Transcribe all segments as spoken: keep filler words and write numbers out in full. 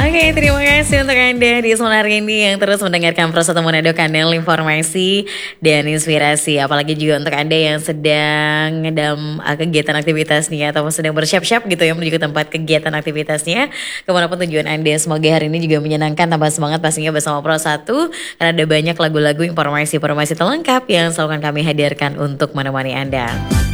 Oke, terima kasih untuk Anda di sore hari ini yang terus mendengarkan Pro satu Manado, kanal informasi dan inspirasi. Apalagi juga untuk Anda yang sedang dalam uh, kegiatan aktivitasnya ataupun sedang bersiap-siap gitu ya menuju ke tempat kegiatan aktivitasnya. Kemanapun tujuan Anda, semoga hari ini juga menyenangkan, tambah semangat pastinya bersama Pro satu. Karena ada banyak lagu-lagu informasi-informasi terlengkap yang selalu akan kami hadirkan untuk menemani Anda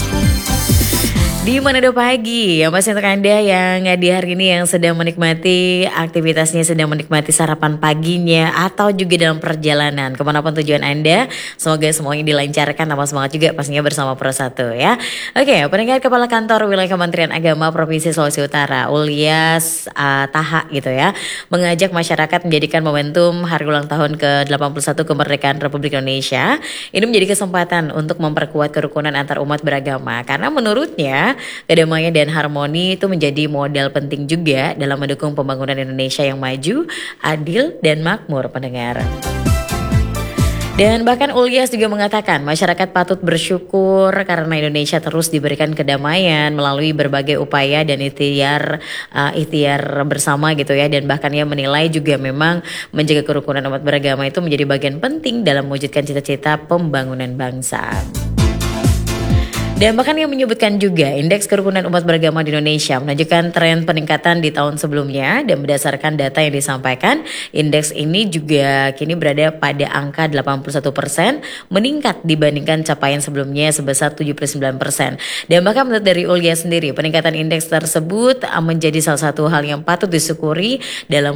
di Manado Pagi. Yang pasti untuk Anda yang di hari ini yang sedang menikmati aktivitasnya, sedang menikmati sarapan paginya, atau juga dalam perjalanan kemanapun tujuan Anda, semoga semuanya dilancarkan, tambah semangat juga pastinya bersama Pro satu ya. Oke, pendengar Kepala Kantor Wilayah Kementerian Agama Provinsi Sulawesi Utara, Ulyas uh, Taha gitu ya, mengajak masyarakat menjadikan momentum hari ulang tahun ke delapan puluh satu kemerdekaan Republik Indonesia ini menjadi kesempatan untuk memperkuat kerukunan antar umat beragama. Karena menurutnya kedamaian dan harmoni itu menjadi modal penting juga dalam mendukung pembangunan Indonesia yang maju, adil, dan makmur, pendengar. Dan bahkan Ulyas juga mengatakan masyarakat patut bersyukur karena Indonesia terus diberikan kedamaian melalui berbagai upaya dan ikhtiar uh, ikhtiar bersama gitu ya. Dan bahkan ia menilai juga memang menjaga kerukunan umat beragama itu menjadi bagian penting dalam mewujudkan cita-cita pembangunan bangsa. Dan bahkan yang menyebutkan juga indeks kerukunan umat beragama di Indonesia menunjukkan tren peningkatan di tahun sebelumnya, dan berdasarkan data yang disampaikan, indeks ini juga kini berada pada angka delapan puluh satu persen, meningkat dibandingkan capaian sebelumnya sebesar tujuh puluh sembilan persen. Dan bahkan menurut dari Ulyas sendiri, peningkatan indeks tersebut menjadi salah satu hal yang patut disyukuri dalam